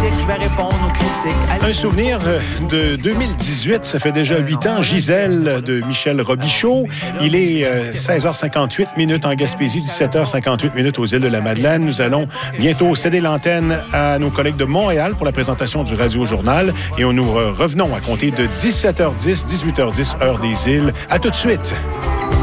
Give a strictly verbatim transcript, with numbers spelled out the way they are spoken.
politique, je vais répondre aux critiques. Un souvenir de deux mille dix-huit, ça fait déjà huit ans, Gisèle de Michel Robichaud. Il est euh, seize heures cinquante-huit minutes en Gaspésie, dix-sept heures cinquante-huit minutes aux îles de la Madeleine. Nous allons bientôt céder l'antenne à nos collègues de Montréal pour la présentation du Radio-Journal et nous revenons à compter de dix-sept heures dix, dix-huit heures dix, heure des îles. À tout de suite.